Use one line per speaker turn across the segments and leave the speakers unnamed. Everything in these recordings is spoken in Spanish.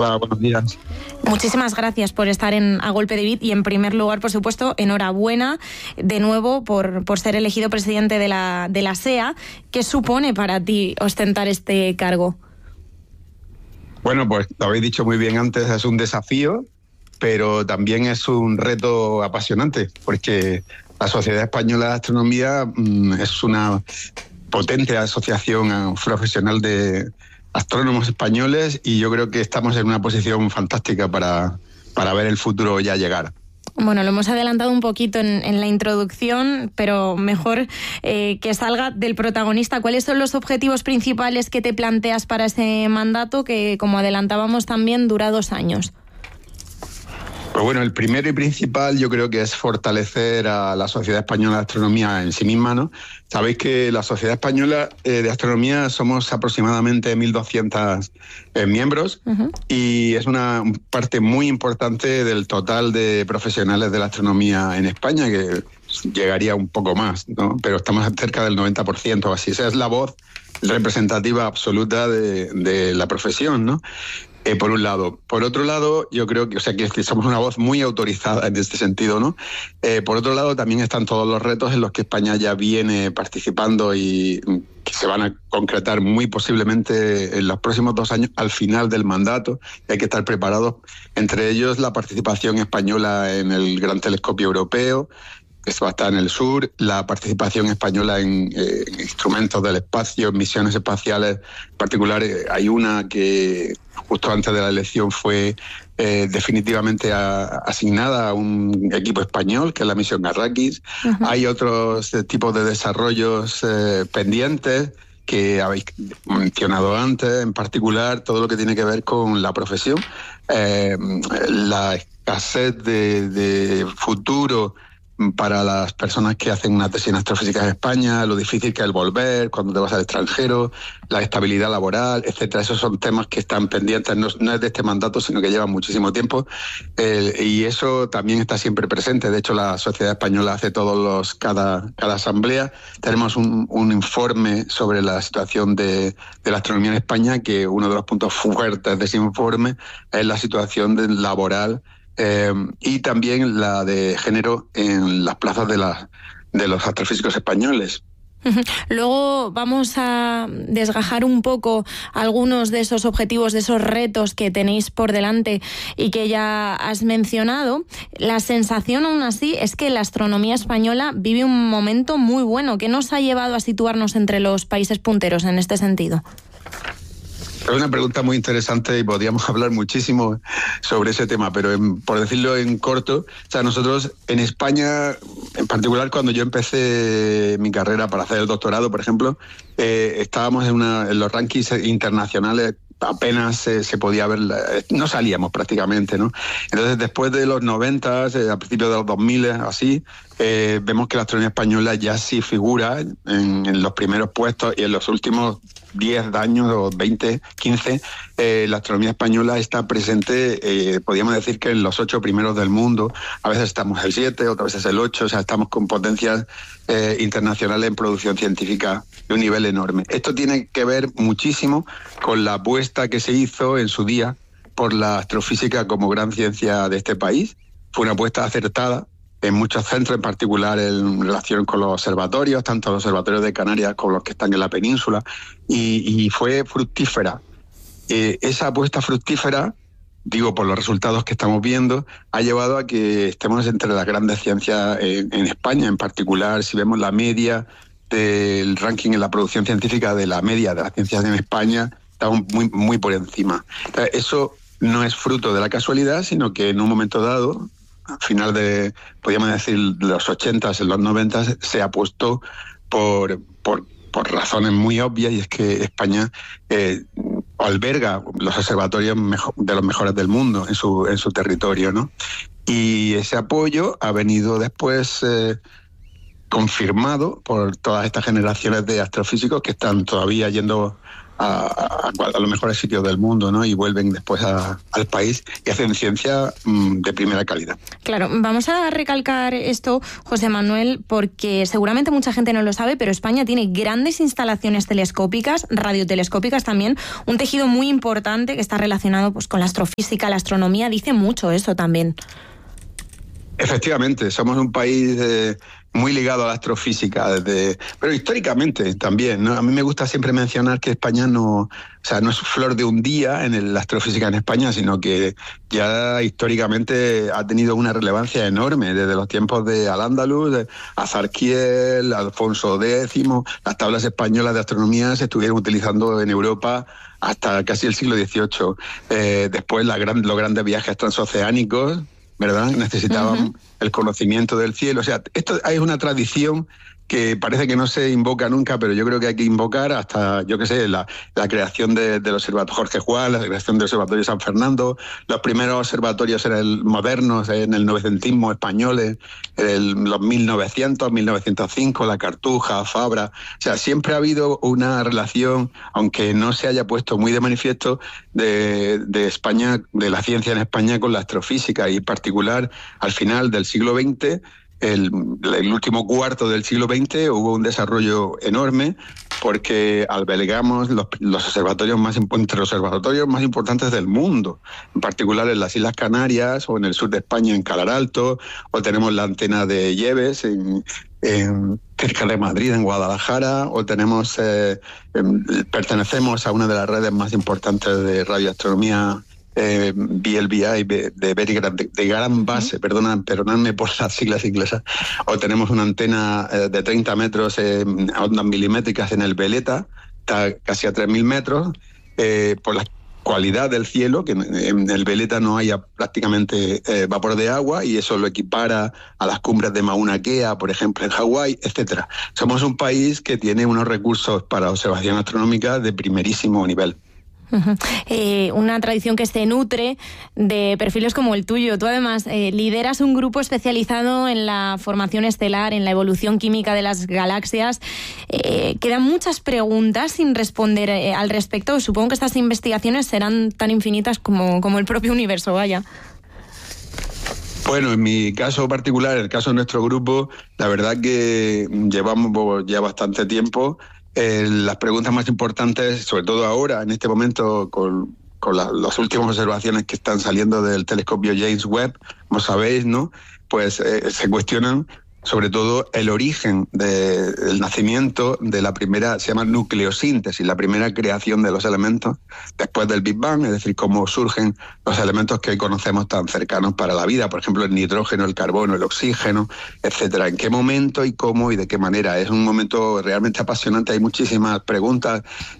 Hola, buenos días.
Muchísimas gracias por estar en A Golpe de Bit y, en primer lugar, por supuesto, enhorabuena de nuevo por ser elegido presidente de la SEA. ¿Qué supone para ti ostentar este cargo?
Bueno, pues lo habéis dicho muy bien antes, es un desafío, pero también es un reto apasionante, porque la Sociedad Española de Astronomía es una potente asociación profesional de astrónomos españoles y yo creo que estamos en una posición fantástica para ver el futuro ya llegar.
Bueno, lo hemos adelantado un poquito en la introducción, pero mejor que salga del protagonista. ¿Cuáles son los objetivos principales que te planteas para ese mandato que, como adelantábamos también, dura 2 años?
Pues bueno, el primero y principal yo creo que es fortalecer a la Sociedad Española de Astronomía en sí misma, ¿no? Sabéis que la Sociedad Española de Astronomía somos aproximadamente 1.200 miembros y es una parte muy importante del total de profesionales de la astronomía en España, que llegaría un poco más, ¿no? Pero estamos cerca del 90% o así. Esa es la voz representativa absoluta de la profesión, ¿no? Por un lado. Por otro lado, yo creo que somos una voz muy autorizada en este sentido, ¿no? Por otro lado, también están todos los retos en los que España ya viene participando y que se van a concretar muy posiblemente en los próximos 2 años al final del mandato. Hay que estar preparados. Entre ellos, la participación española en el Gran Telescopio Europeo, que va a estar en el sur, la participación española en instrumentos del espacio, en misiones espaciales. En particular, hay una que justo antes de la elección fue definitivamente asignada a un equipo español, que es la misión Arrakis. Hay otros tipos de desarrollos pendientes que habéis mencionado antes, en particular todo lo que tiene que ver con la profesión, la escasez de futuro para las personas que hacen una tesis en astrofísica en España, lo difícil que es el volver, cuando te vas al extranjero, la estabilidad laboral, etcétera. Esos son temas que están pendientes, no es de este mandato, sino que llevan muchísimo tiempo, y eso también está siempre presente. De hecho, la Sociedad Española hace cada asamblea. Tenemos un informe sobre la situación de la astronomía en España, que uno de los puntos fuertes de ese informe es la situación laboral y también la de género en las plazas de los astrofísicos españoles.
Luego vamos a desgajar un poco algunos de esos objetivos, de esos retos que tenéis por delante y que ya has mencionado. La sensación, aún así, es que la astronomía española vive un momento muy bueno. ¿Qué nos ha llevado a situarnos entre los países punteros en este sentido?
Es una pregunta muy interesante y podríamos hablar muchísimo sobre ese tema, pero por decirlo en corto, nosotros en España, en particular cuando yo empecé mi carrera para hacer el doctorado, por ejemplo, estábamos en los rankings internacionales. Apenas se podía ver, no salíamos prácticamente, ¿no? Entonces, después de los 90, a principios de los 2000, así, vemos que la astronomía española ya sí figura en los primeros puestos, y en los últimos 10 años o 20, 15, la astronomía española está presente, podríamos decir que en los 8 primeros del mundo. A veces estamos el 7, otras veces el 8, o sea, estamos con potencias internacionales en producción científica de un nivel enorme. Esto tiene que ver muchísimo con la apuesta que se hizo en su día por la astrofísica como gran ciencia de este país. Fue una apuesta acertada en muchos centros, en particular en relación con los observatorios, tanto los observatorios de Canarias como los que están en la península, y fue fructífera. Esa apuesta fructífera, digo, por los resultados que estamos viendo, ha llevado a que estemos entre las grandes ciencias en España. En particular, si vemos la media del ranking en la producción científica, de la media de las ciencias en España, estamos muy, muy por encima. Entonces, eso no es fruto de la casualidad, sino que en un momento dado, al final de, podríamos decir, los 80s, en los 90s, se apostó por razones muy obvias, y es que España alberga los observatorios de los mejores del mundo en su territorio, ¿no? Y ese apoyo ha venido después confirmado por todas estas generaciones de astrofísicos que están todavía yendo a los mejores sitios del mundo, ¿no? Y vuelven después al país y hacen ciencia de primera calidad.
Claro, vamos a recalcar esto, José Manuel, porque seguramente mucha gente no lo sabe, pero España tiene grandes instalaciones telescópicas, radiotelescópicas también, un tejido muy importante que está relacionado pues con la astrofísica, la astronomía, dice mucho eso también.
Efectivamente, somos un país muy ligado a la astrofísica, pero históricamente también, ¿no? A mí me gusta siempre mencionar que España no es flor de un día en la astrofísica en España, sino que ya históricamente ha tenido una relevancia enorme, desde los tiempos de Al-Ándalus, Azarquiel, Alfonso X, las tablas españolas de astronomía se estuvieron utilizando en Europa hasta casi el siglo XVIII. Después los grandes viajes transoceánicos, ¿verdad? Necesitaban el conocimiento del cielo. O sea, esto es una tradición que parece que no se invoca nunca, pero yo creo que hay que invocar hasta, yo qué sé, la creación del observatorio Jorge Juan, la creación del observatorio San Fernando. Los primeros observatorios eran modernos en el novecentismo españoles, los 1900, 1905, la Cartuja, Fabra. O sea, siempre ha habido una relación, aunque no se haya puesto muy de manifiesto, de España, de la ciencia en España con la astrofísica, y en particular al final del siglo XX, el último cuarto del siglo XX, hubo un desarrollo enorme porque albergamos los observatorios entre los observatorios más importantes del mundo, en particular en las Islas Canarias o en el sur de España, en Calar Alto, o tenemos la antena de Lleves cerca de Madrid, en Guadalajara, o pertenecemos a una de las redes más importantes de radioastronomía, VLBI, de gran base, perdonadme por las siglas inglesas, o tenemos una antena de 30 metros en ondas milimétricas en el Veleta, está casi a 3.000 metros, por la cualidad del cielo, que en el Veleta no haya prácticamente vapor de agua, y eso lo equipara a las cumbres de Mauna Kea, por ejemplo, en Hawái, etcétera. Somos un país que tiene unos recursos para observación astronómica de primerísimo nivel.
Una tradición que se nutre de perfiles como el tuyo. Tú además lideras un grupo especializado en la formación estelar, en la evolución química de las galaxias. Quedan muchas preguntas sin responder al respecto. Supongo que estas investigaciones serán tan infinitas como el propio universo, vaya.
Bueno, en mi caso particular, el caso de nuestro grupo, la verdad que llevamos ya bastante tiempo. Las preguntas más importantes, sobre todo ahora, en este momento, con las últimas observaciones que están saliendo del telescopio James Webb, como sabéis, ¿no? Pues se cuestionan sobre todo el origen del nacimiento de la primera, se llama nucleosíntesis, la primera creación de los elementos después del Big Bang, es decir, cómo surgen los elementos que hoy conocemos tan cercanos para la vida, por ejemplo, el nitrógeno, el carbono, el oxígeno, etcétera. ¿En qué momento y cómo y de qué manera? Es un momento realmente apasionante, hay muchísimas preguntas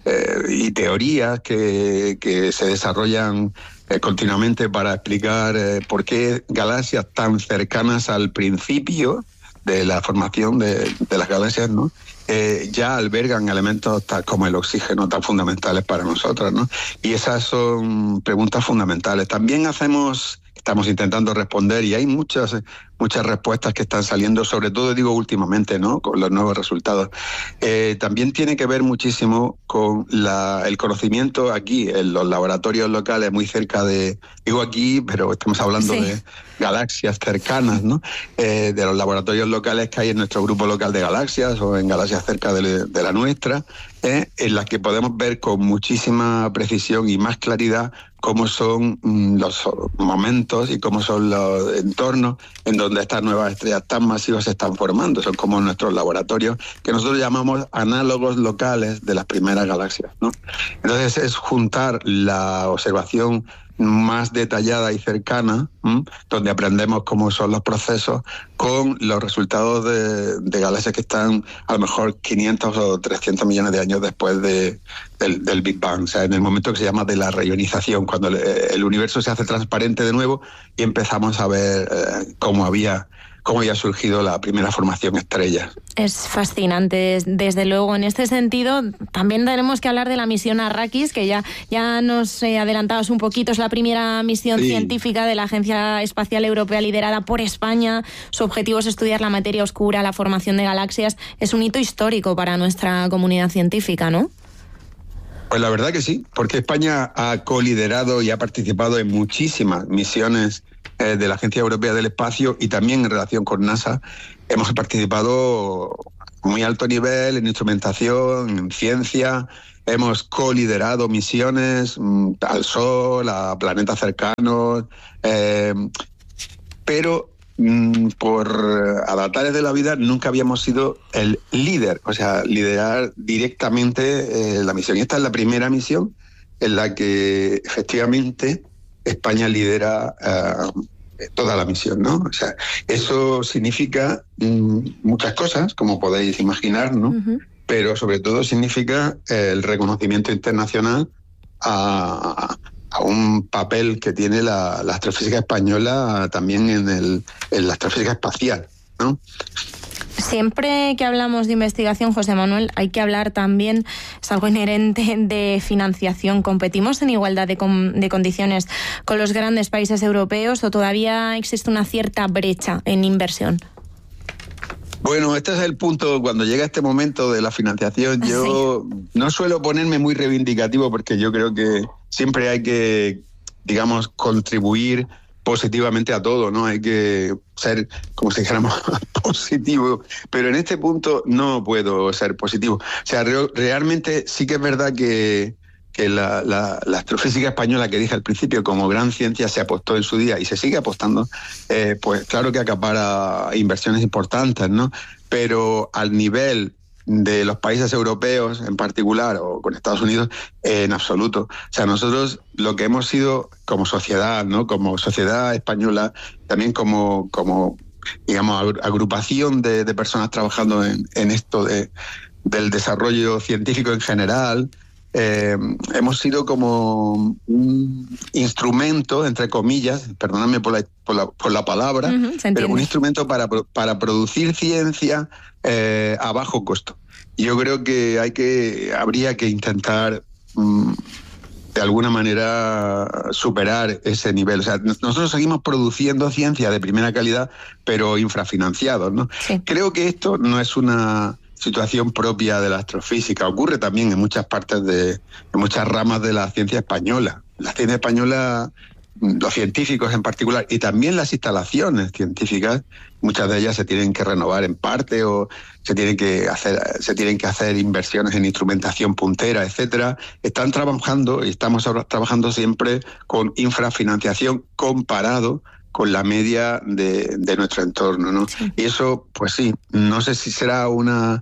y teorías que se desarrollan continuamente para explicar por qué galaxias tan cercanas al principio de la formación de las galaxias, ¿no? Ya albergan elementos tal como el oxígeno tan fundamentales para nosotros, ¿no? Y esas son preguntas fundamentales. También estamos intentando responder, y hay muchas respuestas que están saliendo, sobre todo digo últimamente, ¿no? Con los nuevos resultados. También tiene que ver muchísimo con el conocimiento aquí, en los laboratorios locales muy cerca digo aquí, pero estamos hablando de galaxias cercanas, ¿no? De los laboratorios locales que hay en nuestro grupo local de galaxias o en galaxias cerca de la nuestra, en las que podemos ver con muchísima precisión y más claridad cómo son los momentos y cómo son los entornos en donde estas nuevas estrellas tan masivas se están formando. Son como nuestros laboratorios, que nosotros llamamos análogos locales de las primeras galaxias, ¿no? Entonces es juntar la observación más detallada y cercana, donde aprendemos cómo son los procesos, con los resultados de galaxias que están a lo mejor 500 o 300 millones de años después del Big Bang, o sea, en el momento que se llama de la reionización, cuando el universo se hace transparente de nuevo y empezamos a ver cómo había surgido la primera formación estrella.
Es fascinante, desde luego. En este sentido, también tenemos que hablar de la misión Arrakis, que ya nos adelantabas un poquito. Es la primera misión científica de la Agencia Espacial Europea liderada por España. Su objetivo es estudiar la materia oscura, la formación de galaxias. Es un hito histórico para nuestra comunidad científica, ¿no?
Pues la verdad que sí, porque España ha coliderado y ha participado en muchísimas misiones de la Agencia Europea del Espacio, y también en relación con NASA hemos participado a muy alto nivel en instrumentación, en ciencia. Hemos coliderado misiones al Sol, a planetas cercanos, pero por avatares de la vida nunca habíamos sido el líder, o sea, liderar directamente la misión. Y esta es la primera misión en la que efectivamente España lidera toda la misión, ¿no? O sea, eso significa muchas cosas, como podéis imaginar, ¿no? Uh-huh. Pero sobre todo significa el reconocimiento internacional a un papel que tiene la astrofísica española también en la astrofísica espacial, ¿no?
Siempre que hablamos de investigación, José Manuel, hay que hablar también, es algo inherente, de financiación. ¿Competimos en igualdad de condiciones con los grandes países europeos o todavía existe una cierta brecha en inversión?
Bueno, este es el punto. Cuando llega este momento de la financiación, yo no suelo ponerme muy reivindicativo, porque yo creo que siempre hay que, digamos, contribuir positivamente a todo, ¿no? Hay que ser, como si dijéramos, positivo. Pero en este punto no puedo ser positivo. O sea, realmente sí que es verdad que la astrofísica española, que dije al principio, como gran ciencia, se apostó en su día y se sigue apostando, pues claro que acapara inversiones importantes, ¿no? Pero al nivel de los países europeos en particular, o con Estados Unidos, en absoluto. O sea, nosotros lo que hemos sido como sociedad, ¿no? Como sociedad española, también como digamos, agrupación de personas trabajando en esto del desarrollo científico en general, hemos sido como un instrumento, entre comillas, perdonadme por la palabra, pero un instrumento para producir ciencia a bajo costo. Yo creo que habría que intentar de alguna manera superar ese nivel. O sea, nosotros seguimos produciendo ciencia de primera calidad, pero infrafinanciados, ¿no? Sí. Creo que esto no es una situación propia de la astrofísica. Ocurre también en muchas partes en muchas ramas de la ciencia española. La ciencia española, los científicos en particular, y también las instalaciones científicas, muchas de ellas se tienen que renovar en parte, o se tienen que hacer inversiones en instrumentación puntera, etcétera. Están trabajando, y estamos ahora trabajando siempre con infrafinanciación comparado con la media de nuestro entorno, ¿no? Sí. Y eso, pues sí, no sé si será una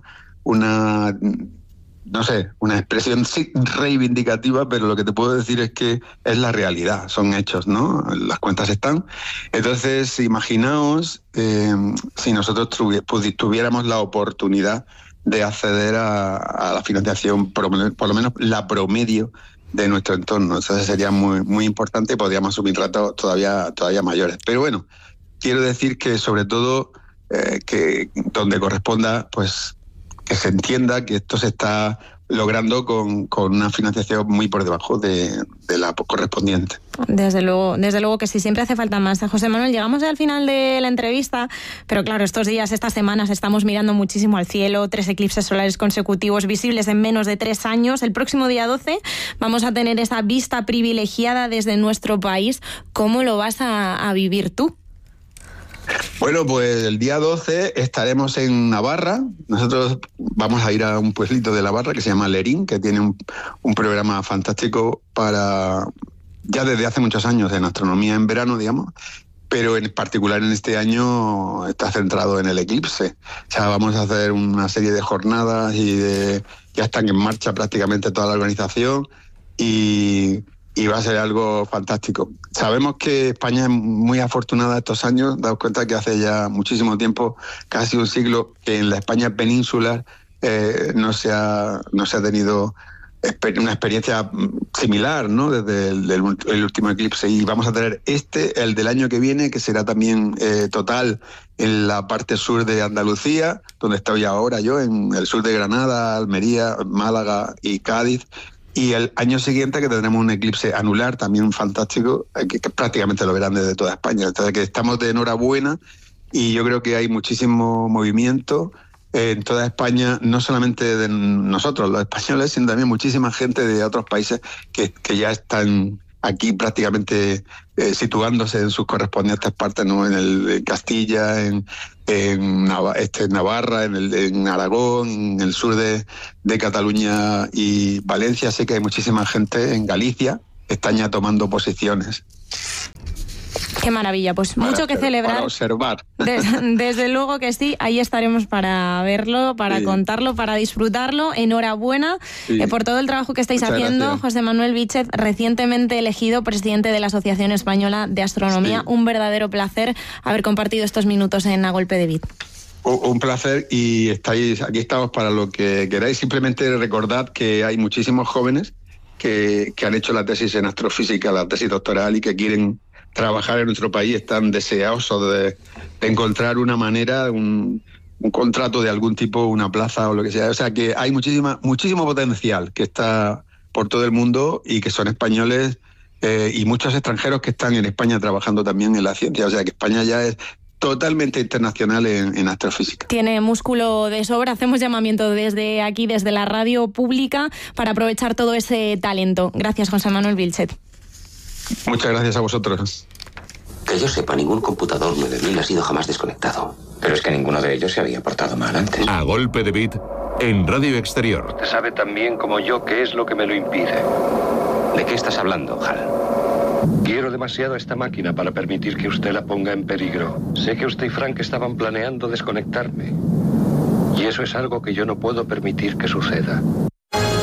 expresión reivindicativa, pero lo que te puedo decir es que es la realidad, son hechos, ¿no? Las cuentas están. Entonces, imaginaos si nosotros tuviéramos la oportunidad de acceder a la financiación, por lo menos la promedio de nuestro entorno. Entonces sería muy, muy importante, y podríamos asumir retos todavía mayores. Pero bueno, quiero decir que sobre todo que donde corresponda, pues que se entienda que esto se está logrando con una financiación muy por debajo de la correspondiente.
Desde luego que sí, siempre hace falta más. José Manuel, llegamos ya al final de la entrevista, pero claro, estos días, estas semanas, estamos mirando muchísimo al cielo, 3 eclipses solares consecutivos visibles en menos de 3 años. El próximo día 12 vamos a tener esa vista privilegiada desde nuestro país. ¿Cómo lo vas a vivir tú?
Bueno, pues el día 12 estaremos en Navarra. Nosotros vamos a ir a un pueblito de Navarra que se llama Lerín, que tiene un programa fantástico ya desde hace muchos años en astronomía en verano, digamos, pero en particular en este año está centrado en el eclipse. O sea, vamos a hacer una serie de jornadas ya están en marcha prácticamente toda la organización, y va a ser algo fantástico. Sabemos que España es muy afortunada estos años. Daos cuenta que hace ya muchísimo tiempo, casi un siglo, que en la España peninsular no se ha tenido una experiencia similar, ¿no? Desde el último eclipse. Y vamos a tener el del año que viene, que será también total en la parte sur de Andalucía, donde estoy ahora yo, en el sur de Granada, Almería, Málaga y Cádiz. Y el año siguiente que tendremos un eclipse anular también fantástico, que prácticamente lo verán desde toda España. Entonces que estamos de enhorabuena, y yo creo que hay muchísimo movimiento en toda España, no solamente de nosotros, los españoles, sino también muchísima gente de otros países que ya están aquí prácticamente situándose en sus correspondientes partes, ¿no? En Castilla, en Navarra, en Aragón, en el sur de Cataluña y Valencia. Sé que hay muchísima gente en Galicia que están ya tomando posiciones.
Qué maravilla, pues mucho que celebrar.
Para observar.
Desde luego que sí, ahí estaremos para verlo, para contarlo, para disfrutarlo. Enhorabuena por todo el trabajo que estáis haciendo. Gracias. José Manuel Víchez, recientemente elegido presidente de la Asociación Española de Astronomía. Sí. Un verdadero placer haber compartido estos minutos en A Golpe de Vid.
Un placer, y aquí estamos para lo que queráis. Simplemente recordad que hay muchísimos jóvenes que han hecho la tesis en astrofísica, la tesis doctoral, y que quieren trabajar en nuestro país, están deseosos de encontrar una manera, un contrato de algún tipo, una plaza o lo que sea. O sea que hay muchísimo potencial que está por todo el mundo y que son españoles y muchos extranjeros que están en España trabajando también en la ciencia. O sea que España ya es totalmente internacional en astrofísica.
Tiene músculo de sobra. Hacemos llamamiento desde aquí, desde la radio pública, para aprovechar todo ese talento. Gracias, José Manuel Víchez.
Muchas gracias a vosotros.
Que yo sepa, ningún computador 9000 ha sido jamás desconectado. Pero es que ninguno de ellos se había portado mal antes.
A Golpe de Vid, en Radio Exterior.
Usted sabe tan bien como yo qué es lo que me lo impide.
¿De qué estás hablando, Hal?
Quiero demasiado esta máquina para permitir que usted la ponga en peligro. Sé que usted y Frank estaban planeando desconectarme. Y eso es algo que yo no puedo permitir que suceda.